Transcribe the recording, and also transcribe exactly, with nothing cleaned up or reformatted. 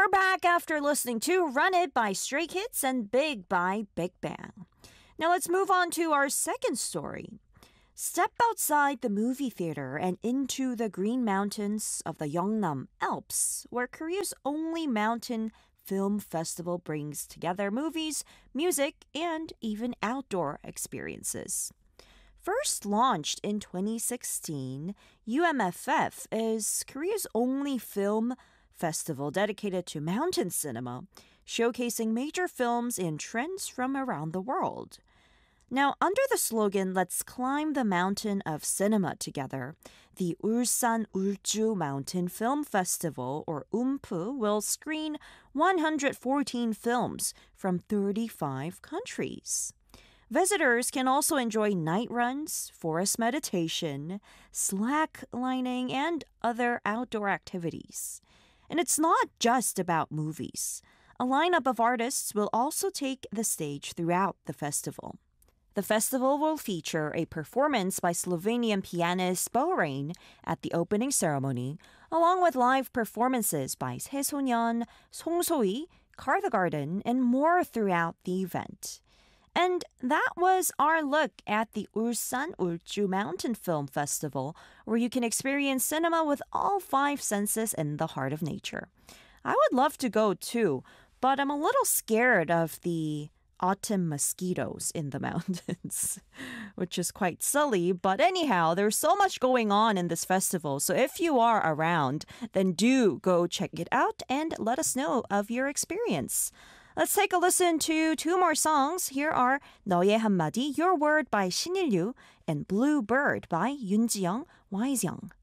we're back after listening to Run It by Stray Kids and Big by Big Bang. Now let's move on to our second story. Step outside the movie theater and into the green mountains of the Yeongnam Alps, where Korea's only mountain film festival brings together movies, music, and even outdoor experiences. First launched in twenty sixteen, U M F F is Korea's only film festival dedicated to mountain cinema, showcasing major films and trends from around the world. Now, under the slogan, Let's Climb the Mountain of Cinema Together, the Ulsan Ulju Mountain Film Festival, or UMPU, will screen one hundred fourteen films from thirty-five countries. Visitors can also enjoy night runs, forest meditation, slacklining, and other outdoor activities. And it's not just about movies. A lineup of artists will also take the stage throughout the festival. The festival will feature a performance by Slovenian pianist Bo Rain at the opening ceremony, along with live performances by Saeso년, Song So-hee, Car the Garden, and more throughout the event. And that was our look at the Ulsan Ulju Mountain Film Festival, where you can experience cinema with all five senses in the heart of nature. I would love to go too, but I'm a little scared of the autumn mosquitoes in the mountains, which is quite silly. But anyhow, there's so much going on in this festival. So if you are around, then do go check it out and let us know of your experience. Let's take a listen to two more songs. Here are 너의 한마디, Your Word by Shinilyu and Blue Bird by Yoon Ji-young, Wise Young.